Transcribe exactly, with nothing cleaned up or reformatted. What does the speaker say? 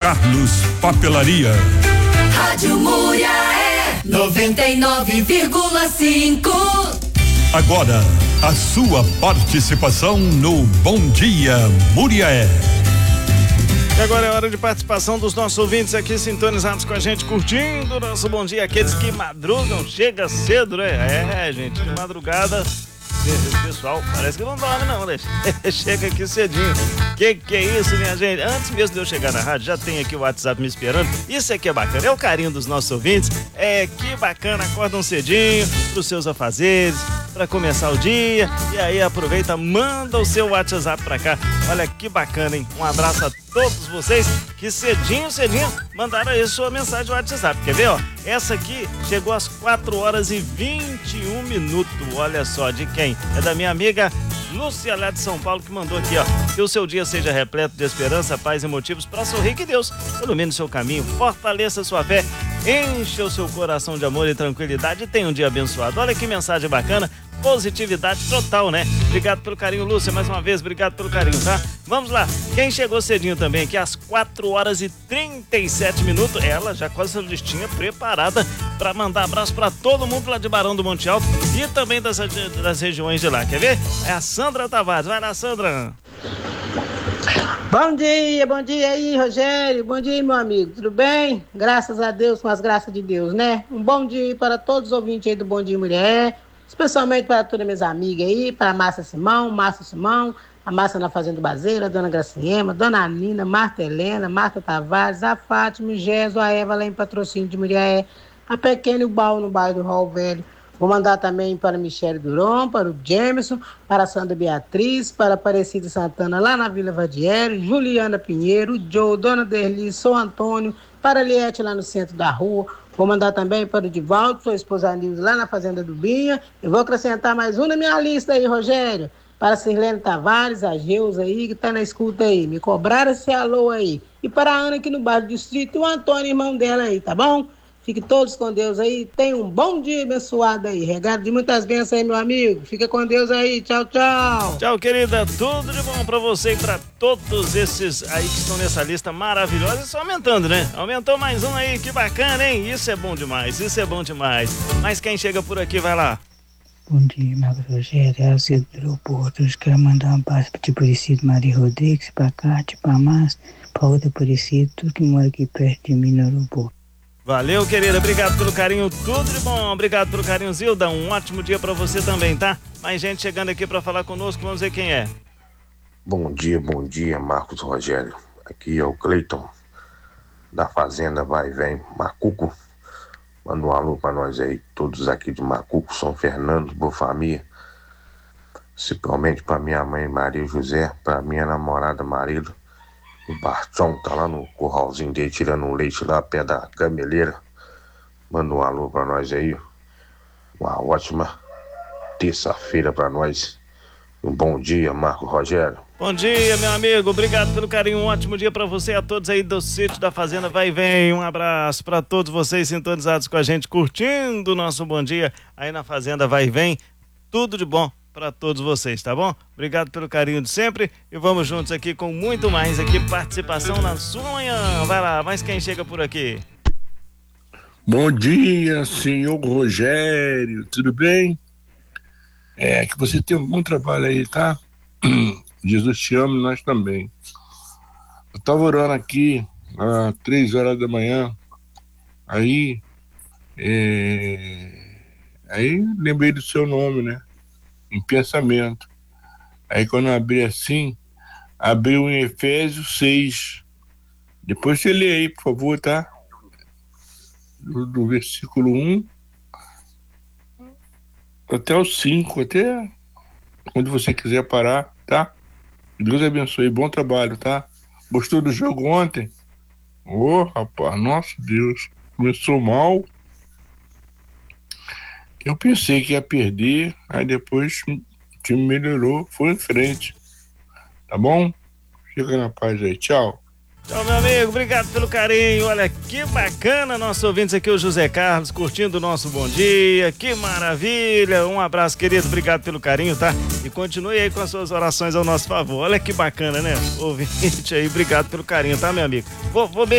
Carlos Papelaria. Rádio Muriaé noventa e nove vírgula cinco. Agora, a sua participação no Bom Dia Muriaé. E agora é hora de participação dos nossos ouvintes aqui sintonizados com a gente, curtindo o nosso Bom Dia. Aqueles que madrugam, chega cedo, né? É, gente, de madrugada, pessoal, parece que não dorme não, né? Chega aqui cedinho. Que que é isso, minha gente? Antes mesmo de eu chegar na rádio, já tem aqui o WhatsApp me esperando. Isso aqui é bacana, é o carinho dos nossos ouvintes. É, que bacana, acordam cedinho pros seus afazeres, para começar o dia, e aí aproveita, manda o seu WhatsApp pra cá. Olha que bacana, hein? Um abraço a todos vocês que cedinho, cedinho mandaram aí sua mensagem no WhatsApp. Quer ver, ó? Essa aqui chegou às quatro horas e vinte e um minutos. Olha só, de quem? É da minha amiga Lúcia, lá de São Paulo, que mandou aqui, ó. Que o seu dia seja repleto de esperança, paz e motivos para sorrir, que Deus ilumine o seu caminho, fortaleça a sua fé, encha o seu coração de amor e tranquilidade e tenha um dia abençoado. Olha que mensagem bacana, positividade total, né? Obrigado pelo carinho, Lúcia, mais uma vez, obrigado pelo carinho, tá? Vamos lá, quem chegou cedinho também aqui, às quatro horas e trinta e sete minutos, ela já com essa listinha preparada para mandar abraço para todo mundo lá de Barão do Monte Alto e também das, das regiões de lá, quer ver? É a Sandra Tavares, vai lá, Sandra. Bom dia, bom dia aí, Rogério, bom dia, meu amigo, tudo bem? Graças a Deus, com as graças de Deus, né? Um bom dia para todos os ouvintes aí do Bom Dia Mulher, especialmente para todas minhas amigas aí, para a Márcia Simão, Márcia Simão, a Márcia na Fazenda Bazeira, a Dona Graciema, Dona Nina, Marta Helena, Marta Tavares, a Fátima, o Gesso, a Eva lá em Patrocínio de Muriaé, a Pequena e o Baú no bairro do Raul Velho. Vou mandar também para Michele Duron, para o Jamerson, para a Sandra Beatriz, para a Aparecida Santana lá na Vila Vadiero, Juliana Pinheiro, o Joe, Dona Derli, São Antônio, para a Liette lá no centro da rua. Vou mandar também para o Divaldo, sua esposa Nilza lá na Fazenda do Binha. Eu vou acrescentar mais um na minha lista aí, Rogério. Para a Sirlene Tavares, a Geusa aí, que está na escuta aí. Me cobraram esse alô aí. E para a Ana aqui no bairro do Distrito e o Antônio, irmão dela aí, tá bom? Fiquem todos com Deus aí. Tenham um bom dia abençoado aí. Regado de muitas bênçãos aí, meu amigo. Fica com Deus aí. Tchau, tchau. Tchau, querida. Tudo de bom pra você e pra todos esses aí que estão nessa lista maravilhosa. Só aumentando, né? Aumentou mais um aí. Que bacana, hein? Isso é bom demais. Isso é bom demais. Mas quem chega por aqui, vai lá. Bom dia, Marcos Rogério. É o Zé do aeroporto. Eu quero mandar um abraço para o Aparecido Maria Rodrigues, pra Cátia, pra Márcia, pra outra Aparecido, tudo que mora aqui perto de mim no aeroporto. Valeu, querida, obrigado pelo carinho, tudo de bom, obrigado pelo carinho, Zilda, um ótimo dia pra você também, tá? Mais gente chegando aqui pra falar conosco, vamos ver quem é. Bom dia, bom dia, Marcos Rogério, aqui é o Cleiton, da Fazenda Vai e Vem, Macuco, manda um alô pra nós aí, todos aqui de Macuco, São Fernando, boa família, principalmente pra minha mãe Maria José, pra minha namorada Marido, o Bartão tá lá no curralzinho dele tirando um leite lá pé da gameleira. Manda um alô pra nós aí. Uma ótima terça-feira pra nós. Um bom dia, Marco Rogério. Bom dia, meu amigo. Obrigado pelo carinho. Um ótimo dia pra você e a todos aí do sítio da Fazenda Vai e Vem. Um abraço pra todos vocês sintonizados com a gente, curtindo o nosso bom dia aí na Fazenda Vai e Vem. Tudo de bom para todos vocês, tá bom? Obrigado pelo carinho de sempre e vamos juntos aqui com muito mais aqui, participação na sua manhã. Vai lá, mais quem chega por aqui? Bom dia, senhor Rogério, tudo bem? É, que você tenha um bom trabalho aí, tá? Jesus te ama e nós também. Eu tava orando aqui às três horas da manhã, aí, é, aí lembrei do seu nome, né? Em pensamento. Aí quando eu abri assim, abriu em Efésios seis. Depois você lê aí, por favor, tá? Do, do versículo um até o cinco, até onde você quiser parar, tá? Deus abençoe, bom trabalho, tá? Gostou do jogo ontem? Ô, oh, rapaz, nosso Deus, começou mal. Eu pensei que ia perder, aí depois o time melhorou, foi em frente. Tá bom? Fica na paz aí, tchau. Tchau, meu amigo, obrigado pelo carinho. Olha que bacana, nossos ouvintes aqui, o José Carlos, curtindo o nosso bom dia, que maravilha. Um abraço, querido, obrigado pelo carinho, tá? E continue aí com as suas orações ao nosso favor. Olha que bacana, né? Ouvinte aí, obrigado pelo carinho, tá, meu amigo? Vou, vou